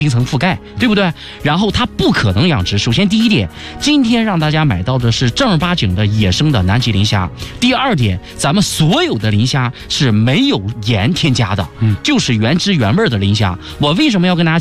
一层覆盖，对不对？然后它不可能养殖。首先第一点，今天让大家买到的是正儿八经的野生的南极磷虾。第二点，咱们所有的磷虾是没有盐添加的，就是原汁原味的磷虾。我为什么要跟大家